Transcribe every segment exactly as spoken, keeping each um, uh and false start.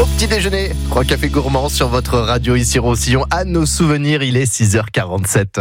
Au petit déjeuner, trois cafés gourmands sur votre radio ici Roussillon. À nos souvenirs, il est six heures quarante-sept.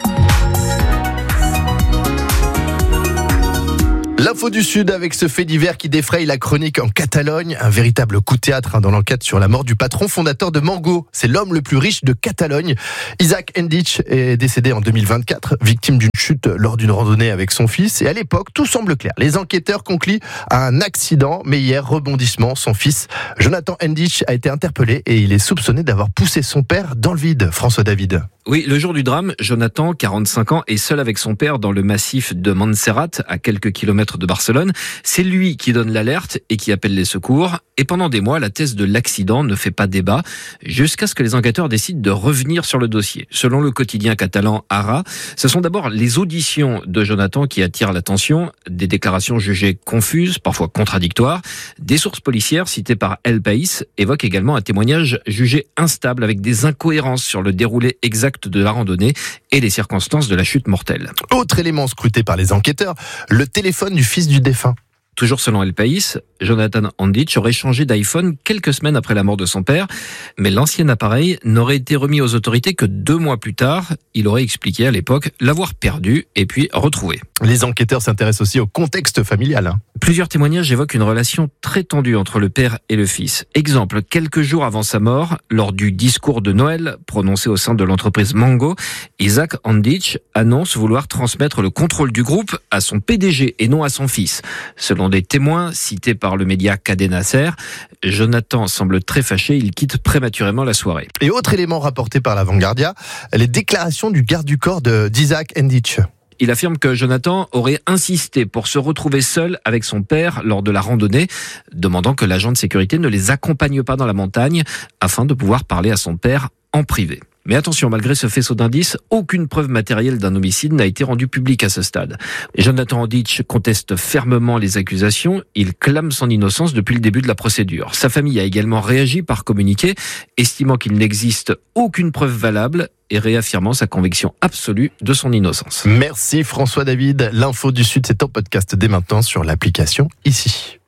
L'info du Sud avec ce fait divers qui défraye la chronique en Catalogne. Un véritable coup de théâtre hein, dans l'enquête sur la mort du patron fondateur de Mango. C'est l'homme le plus riche de Catalogne. Isaac Endich est décédé en deux mille vingt-quatre, victime d'une chute lors d'une randonnée avec son fils. Et à l'époque, tout semble clair. Les enquêteurs concluent à un accident, mais hier, rebondissement, son fils, Jonathan Endich, a été interpellé et il est soupçonné d'avoir poussé son père dans le vide. François David. Oui, le jour du drame, Jonathan, quarante-cinq ans, est seul avec son père dans le massif de Montserrat, à quelques kilomètres de Barcelone. C'est lui qui donne l'alerte et qui appelle les secours. Et pendant des mois, la thèse de l'accident ne fait pas débat, jusqu'à ce que les enquêteurs décident de revenir sur le dossier. Selon le quotidien catalan Ara, ce sont d'abord les auditions de Jonathan qui attirent l'attention, des déclarations jugées confuses, parfois contradictoires. Des sources policières citées par El País évoquent également un témoignage jugé instable avec des incohérences sur le déroulé exact de la randonnée et les circonstances de la chute mortelle. Autre élément scruté par les enquêteurs, le téléphone du fils du défunt. Toujours selon El País, Jonathan Endich aurait changé d'iPhone quelques semaines après la mort de son père, mais l'ancien appareil n'aurait été remis aux autorités que deux mois plus tard. Il aurait expliqué à l'époque l'avoir perdu et puis retrouvé. Les enquêteurs s'intéressent aussi au contexte familial. Hein. Plusieurs témoignages évoquent une relation très tendue entre le père et le fils. Exemple, quelques jours avant sa mort, lors du discours de Noël prononcé au sein de l'entreprise Mango, Isaac Endich annonce vouloir transmettre le contrôle du groupe à son P D G et non à son fils. Selon des témoins cités par le média Cadena Ser, Jonathan semble très fâché, il quitte prématurément la soirée. Et autre élément rapporté par la Vanguardia, les déclarations du garde du corps de, d'Isaac Endich. Il affirme que Jonathan aurait insisté pour se retrouver seul avec son père lors de la randonnée, demandant que l'agent de sécurité ne les accompagne pas dans la montagne afin de pouvoir parler à son père en privé. Mais attention, malgré ce faisceau d'indices, aucune preuve matérielle d'un homicide n'a été rendue publique à ce stade. Jonathan Endich conteste fermement les accusations. Il clame son innocence depuis le début de la procédure. Sa famille a également réagi par communiqué, estimant qu'il n'existe aucune preuve valable et réaffirmant sa conviction absolue de son innocence. Merci François David. L'info du Sud, c'est en podcast dès maintenant sur l'application ici.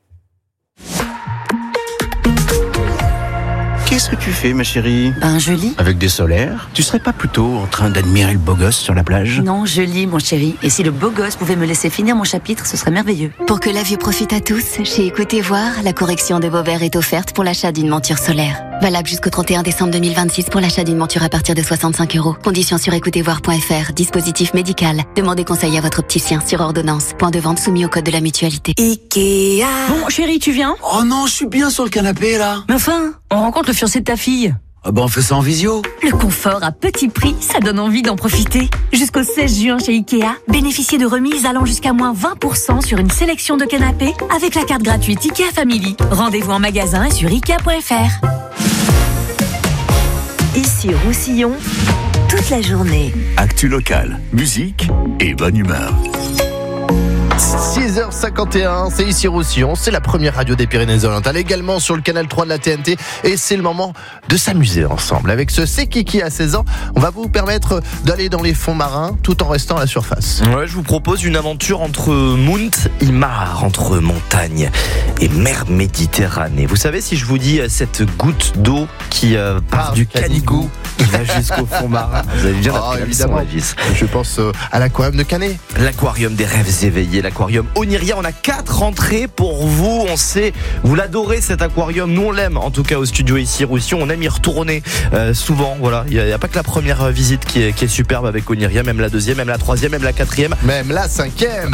Qu'est-ce que tu fais, ma chérie? Ben, je lis. Avec des solaires? Tu serais pas plutôt en train d'admirer le beau gosse sur la plage? Non, je lis, mon chéri. Et si le beau gosse pouvait me laisser finir mon chapitre, ce serait merveilleux. Pour que la vue profite à tous, chez Écoutez Voir, la correction de vos verres est offerte pour l'achat d'une monture solaire. Valable jusqu'au trente et un décembre deux mille vingt-six pour l'achat d'une monture à partir de soixante-cinq euros. Conditions sur écoutez voir point f r. Dispositif médical. Demandez conseil à votre opticien sur ordonnance. Point de vente soumis au code de la mutualité. Ikea. Bon, chérie, tu viens? Oh non, je suis bien sur le canapé, là. Mais enfin, on rencontre le fiancé de ta fille. Ah ben, on fait ça en visio. Le confort à petit prix, ça donne envie d'en profiter. Jusqu'au seize juin chez Ikea, bénéficiez de remises allant jusqu'à moins vingt pour cent sur une sélection de canapés avec la carte gratuite Ikea Family. Rendez-vous en magasin et sur ikea point f r. Ici Roussillon, toute la journée. Actu locale, musique et bonne humeur. six heures cinquante et un, c'est ici Roussillon, c'est la première radio des Pyrénées-Orientales, également sur le canal trois de la T N T, et c'est le moment de s'amuser ensemble. Avec ce C'est Kiki à seize ans, on va vous permettre d'aller dans les fonds marins tout en restant à la surface. Ouais, je vous propose une aventure entre Mount et Mar, entre montagne et mer Méditerranée. Vous savez, si je vous dis cette goutte d'eau qui euh, part du Canigou, qui va jusqu'au fond marin, vous avez bien oh, appris évidemment. Je pense euh, à l'aquarium de Canet. L'aquarium des rêves éveillés, l'aquarium Oniria. On a quatre entrées pour vous. On sait, vous l'adorez cet aquarium. Nous on l'aime, en tout cas au studio ici Roussillon. On aime y retourner euh, souvent. Voilà, il n'y a, a pas que la première visite qui est, qui est superbe avec Oniria, même la deuxième, même la troisième, même la quatrième, même la cinquième.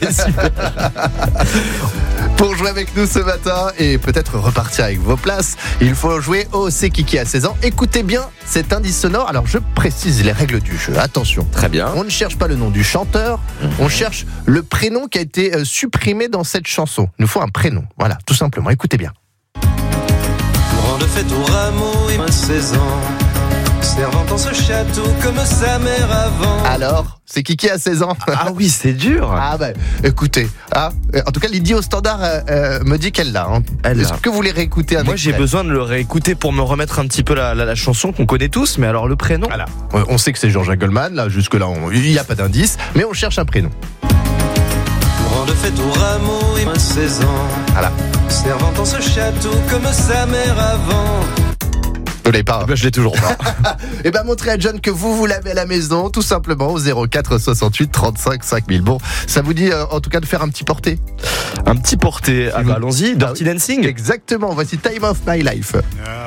Pour jouer avec nous ce matin et peut-être repartir avec vos places, il faut jouer au C'est Kiki à seize ans. Écoutez bien cet indice sonore. Alors je précise les règles du jeu. Attention. Très bien. On ne cherche pas le nom du chanteur. Mmh. On cherche le prénom qui a été supprimé dans cette chanson. Il nous faut un prénom. Voilà, tout simplement. Écoutez bien. Grande fête au rameau et seize ans. Servant dans ce château comme sa mère avant. Alors, c'est Kiki à seize ans. Ah oui, c'est dur. Ah bah, écoutez, ah, en tout cas, Lydie au standard euh, euh, me dit qu'elle l'a. Hein. Elle Est-ce l'a. que vous voulez réécouter un Moi, extrait? j'ai besoin de le réécouter pour me remettre un petit peu la, la, la chanson qu'on connaît tous, mais alors le prénom. Voilà. On sait que c'est Jean-Jacques Goldman. Là, jusque là, il n'y a pas d'indice, mais on cherche un prénom. Rend de fête au rameau et seize ans. Voilà. Servant dans ce château comme sa mère avant. Vous l'avez pas. Ben, je l'ai toujours pas. Et ben montrez à John que vous vous l'avez à la maison, tout simplement au zéro quatre soixante-huit trente-cinq cinq mille. Bon, ça vous dit euh, en tout cas de faire un petit porté. Un petit porté. Ah bah, allons-y, Dirty Dancing. Exactement. Voici Time of My Life. Yeah.